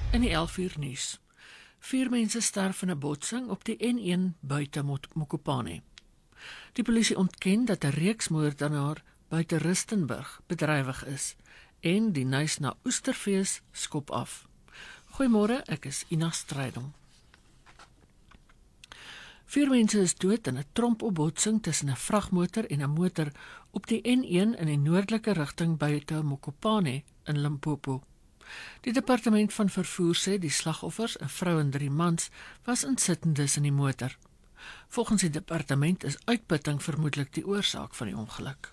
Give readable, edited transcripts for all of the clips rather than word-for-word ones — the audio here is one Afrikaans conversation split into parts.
In die 11uur nuus. 4 mense sterf in 'n botsing op die N1 buite Mokopane. Die polisie ontken dat 'n reeksmoordenaar buite Rustenburg bedrywig is en die Nuis na Oesterfees skop af. Goeiemôre, ek is Ina Strydom. 4 mense is dood in 'n trompopbotsing tussen 'n vragmotor en 'n motor op die N1 in die noordelike rigting buite Mokopane in Limpopo. Die departement van vervoer sê die slagoffers, 'n vrou en 3 mans, was insittendes in die motor. Volgens die departement is uitputting vermoedelik die oorsaak van die ongeluk.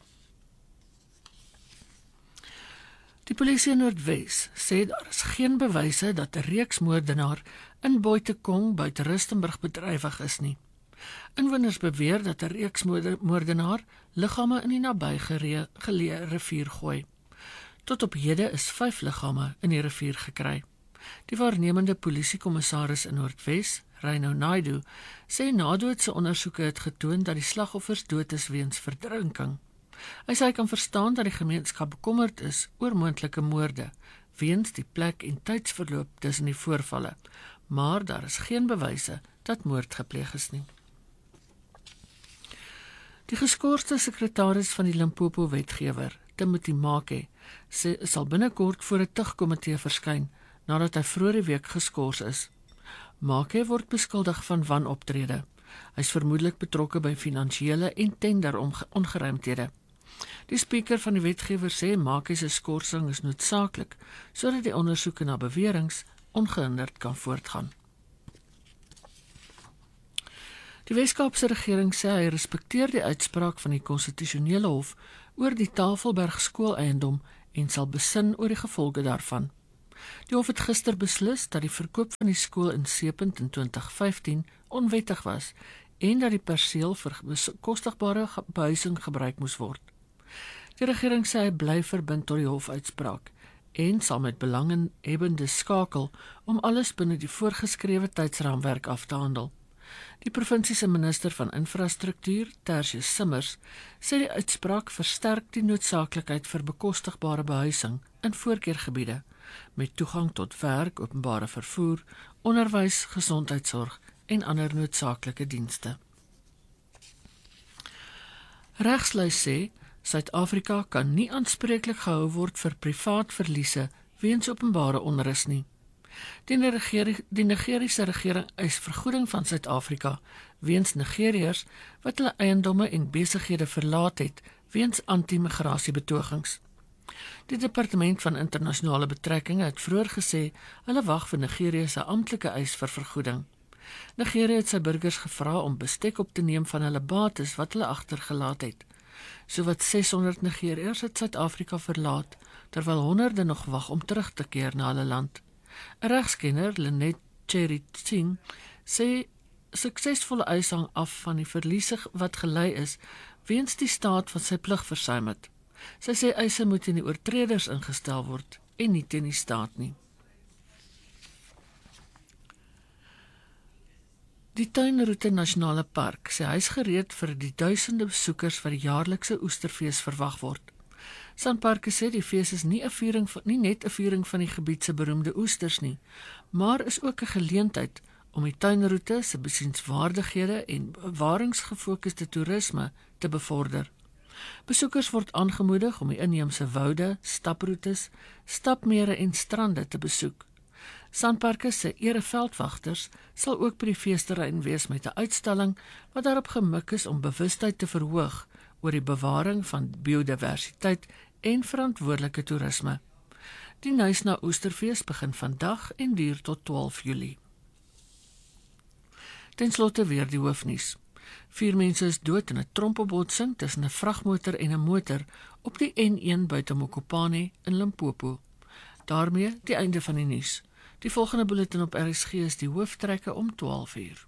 Die polisie in Noordwes sê daar is geen bewyse dat 'n reeksmoordenaar in Boitekong buite Rustenburg bedrywig is nie. Inwoners beweer dat 'n reeksmoordenaar liggame in die nabygeleë rivier gooi. Tot op hede is 5 liggame in die rivier gekry. Die waarnemende polisiekommissaris in Noordwes, Reino Naidu, sê nadoodse ondersoeke het getoon dat die slagoffers dood is weens verdrinking. Hy sê hy kan verstaan dat die gemeenskap bekommerd is oor moontlike moorde, weens die plek en tydsverloop tussen die voorvalle, maar daar is geen bewyse dat moord gepleeg is nie. Die geskorste sekretaris van die Limpopo wetgewer, Timothy Make, sal binnekort voor 'n tugkomitee verskyn nadat hy vroeër die week geskort is. Make word beskuldig van wanoptrede. Hy is vermoedelik betrokke by finansiële en tender ongeruimthede. Die spreker van die wetgewer sê Make se skorsing is noodsaaklik sodat die ondersoeke na beweringe ongehinderd kan voortgaan. Die Weskaapse regering sê hy respekteer die uitspraak van die konstitusionele hof oor die Tafelberg skooleiendom en sal besin oor die gevolge daarvan. Die hof het gister beslis dat die verkoop van die skool in Seepunt in 2015 onwettig was en dat die perseel vir bekostigbare behuising gebruik moes word. Die regering sê hy bly verbind tot die hofuitspraak en sal met belanghebbendes skakel om alles binne die voorgeskrewe tydsraamwerk af te handel. Die provinsie se minister van infrastruktuur, Tertius Simmers, sê die uitspraak versterk die noodsaaklikheid vir bekostigbare behuising in voorkeurgebiede, met toegang tot werk, openbare vervoer, onderwys, gesondheidsorg en ander noodsaaklike dienste. Regslys sê Suid-Afrika kan nie aanspreeklik gehou word vir privaat verliese weens openbare onrus nie. Die Nigeriese regering eis vergoeding van Suid-Afrika weens Nigeriërs wat hulle eiendomme en besighede verlaat het weens anti-migrasiebetogings. Die departement van internasionale betrekkinge het vroeër gesê hulle wag vir Nigerië se amptelike eis vir vergoeding. Nigerië het sy burgers gevra om bestek op te neem van hulle bates wat hulle agtergelaat het. Sowat 600 Nigeriërs het Suid-Afrika verlaat, terwyl honderde nog wag om terug te keer na hulle land. 'n Regskenner, Lynette Cherry-Tsing, sê suksesvolle eis hang af van die verliese wat gelei is weens die staat van sy pligversuim het. Sy sê eise moet teen die oortreders ingestel word en nie teen die staat nie. Die Tuinroete Nasionale Park sê hy is gereed vir die duisende besoekers wat die jaarlikse Oesterfees verwag word. Sanparks sê die fees is nie net 'n viering van die gebied se beroemde oesters nie, maar is ook 'n geleentheid om die tuinroete se besienswaardighede en bewaringsgefokusde toerisme te bevorder. Besoekers word aangemoedig om die inheemse woude, staproetes, stapmere en strande te besoek. Sanparks se ereveldwagters sal ook by die feesterrein wees met 'n uitstalling wat daarop gemik is om bewustheid te verhoog oor die bewaring van biodiversiteit en verantwoordelike toerisme. Die Nuis na Oesterfees begin vandag en duur tot 12 Julie. Ten slotte weer die hoofnuus. 4 mense is dood in 'n trompopbotsing tussen 'n vragmotor en 'n motor op die N1 buite Mokopane in Limpopo. Daarmee die einde van die nuus. Die volgende bulletin op RSG is die hooftrekke om 12 uur.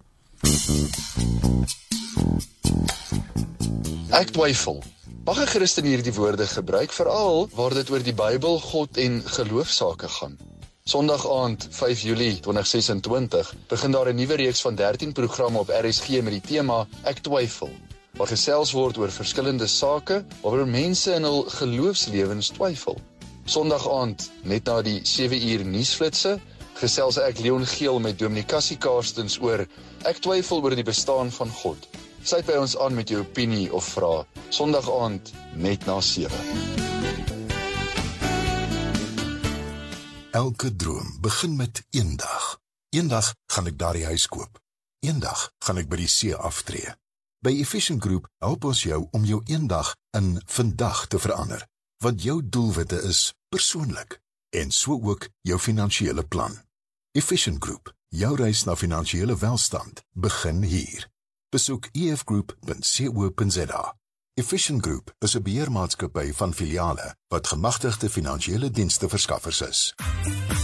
Ek twyfel. Mag 'n Christen hierdie woorde gebruik, veral waar dit oor die Bybel, God en geloofsake gaan? Sondag aand, 5 Julie 2026, begin daar 'n nuwe reeks van 13 programme op RSG met die tema Ek twyfel, waar gesels word oor verskillende sake waaroor mense in hul geloofslewens twyfel. Sondag aand, net na die 7 uur nuusflitse, gesels ek Leon Geel met Dominee Cassie Karstens oor Ek twyfel oor die bestaan van God. Sluit by ons aan met jou opinie of vrae. Sondag aand net na 7. Elke droom begin met eendag. Eendag gaan ek daardie huis koop. Eendag gaan ek by die see aftree. By Efficient Group help ons jou om jou eendag in vandag te verander, want jou doelwitte is persoonlik en so ook jou finansiële plan. Efficient Group, jou reis na finansiële welstand, begin hier. Besoek efgroup.co.za. Efficient Group is 'n beheermaatskappy van filiale wat gemagtigde finansiële dienste verskaffers is.